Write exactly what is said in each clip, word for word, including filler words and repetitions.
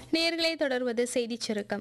நேயர்களே, தொடர்வது செய்திச் சுருக்கம்.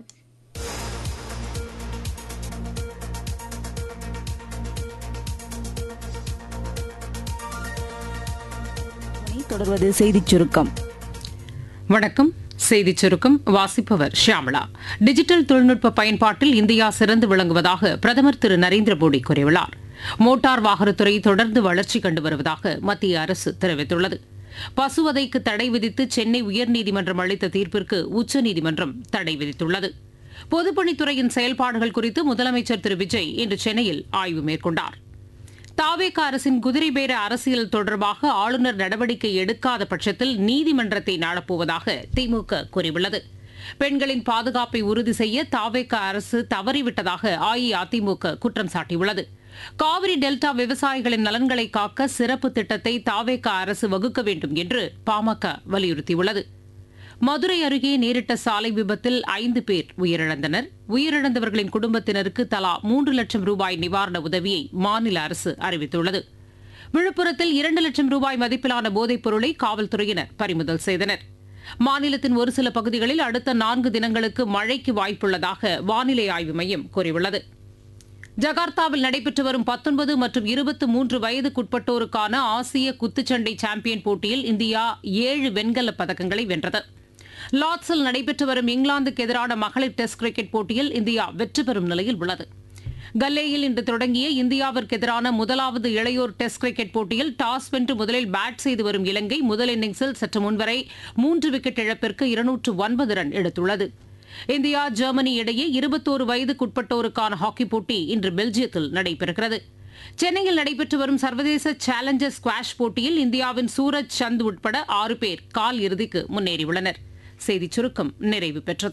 தொடர்வது செய்திச் சுருக்கம். வணக்கம். செய்திச் சுருக்கம் வாசிப்பவர் ஷியாமளா. டிஜிட்டல் தொழில்நுட்ப பயன்பாட்டில் இந்தியா சிறந்து விளங்குவதாக பிரதமர் திரு நரேந்திர மோடி கூறியுள்ளார். மோட்டார் வாகனத்துறை தொடர்ந்து வளர்ச்சி கண்டு வருவதாக மத்திய அரசு தெரிவித்துள்ளது. பசுவதைக்கு தடை விதித்து சென்னை உயர்நீதிமன்றம் அளித்த தீர்ப்பிற்கு உச்சநீதிமன்றம் தடை விதித்துள்ளது. பொதுப்பணித்துறையின் செயல்பாடுகள் குறித்து முதலமைச்சர் திரு விஜய் இன்று சென்னையில் ஆய்வு மேற்கொண்டார். தாவேக அரசின் குதிரைபேர அரசியல் தொடர்பாக ஆளுநர் நடவடிக்கை எடுக்காத பட்சத்தில் நீதிமன்றத்தை நாடப்போவதாக திமுக கூறியுள்ளது. பெண்களின் பாதுகாப்பை உறுதி செய்ய தாவேக அரசு தவறிவிட்டதாக அஇஅதிமுக குற்றம் சாட்டியுள்ளது. காவிரி டெல்டா விவசாயிகளின் நலன்களை காக்க சிறப்பு திட்டத்தை தாவேக அரசு வகுக்க வேண்டும் என்று பாமக வலியுறுத்தியுள்ளது. மதுரை அருகே நேரிட்ட சாலை விபத்தில் ஐந்து பேர் உயிரிழந்தனர். உயிரிழந்தவர்களின் குடும்பத்தினருக்கு தலா மூன்று லட்சம் ரூபாய் நிவாரண உதவியை மாநில அரசு அறிவித்துள்ளது. விழுப்புரத்தில் இரண்டு லட்சம் ரூபாய் மதிப்பிலான போதைப் பொருளை காவல்துறையினர் பறிமுதல் செய்தனர். மாநிலத்தின் ஒரு சில பகுதிகளில் அடுத்த நான்கு தினங்களுக்கு மழைக்கு வாய்ப்புள்ளதாக வானிலை ஆய்வு மையம் கூறியுள்ளது. ஜகார்த்தாவில் நடைபெற்று வரும் பத்தொன்பது மற்றும் இருபத்தி மூன்று வயதுக்குட்பட்டோருக்கான ஆசிய குத்துச்சண்டை சாம்பியன் போட்டியில் இந்தியா ஏழு வெண்கலப் பதக்கங்களை வென்றது. லார்ட்ஸில் நடைபெற்று வரும் இங்கிலாந்துக்கு எதிரான மகளிர் டெஸ்ட் கிரிக்கெட் போட்டியில் இந்தியா வெற்றி பெறும் நிலையில் உள்ளது. கல்லேயில் இன்று தொடங்கிய இந்தியாவிற்கு எதிரான முதலாவது இளையோர் டெஸ்ட் கிரிக்கெட் போட்டியில் டாஸ் வென்று முதலில் பேட் செய்து வரும் இலங்கை முதல் இன்னிங்ஸில் சற்று முன்வரை மூன்று விக்கெட் இழப்பிற்கு இருநூற்று ஒன்பது ரன் எடுத்துள்ளது. இந்தியா ஜெர்மனி இடையே இருபத்தோரு வயதுக்குட்பட்டோருக்கான ஹாக்கி போட்டி இன்று பெல்ஜியத்தில் நடைபெறுகிறது. சென்னையில் நடைபெற்று வரும் சர்வதேச சேலஞ்சர் ஸ்குவாஷ் போட்டியில் இந்தியாவின் சூரஜ் சந்த் உட்பட ஆறு பேர் கால் இறுதிக்கு முன்னேறியுள்ளனர். செய்திச் சுருக்கம் நிறைவு பெற்றது.